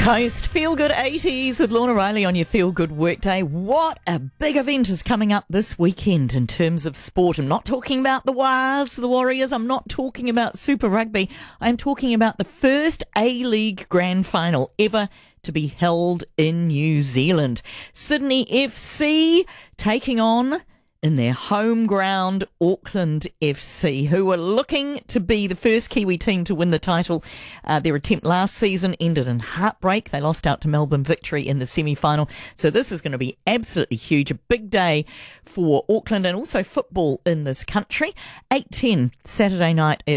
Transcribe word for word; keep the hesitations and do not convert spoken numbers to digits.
Coast. Feel Good eighties with Lorna Riley on your Feel Good Workday. What a big event is coming up this weekend in terms of sport. I'm not talking about the Wars, the Warriors. I'm not talking about Super Rugby. I'm talking about the first A-League Grand Final ever to be held in New Zealand. Sydney F C taking on, in their home ground, Auckland F C, who are looking to be the first Kiwi team to win the title. Uh, their attempt last season ended in heartbreak. They lost out to Melbourne Victory in the semi-final. So this is going to be absolutely huge. A big day for Auckland and also football in this country. eight ten Saturday night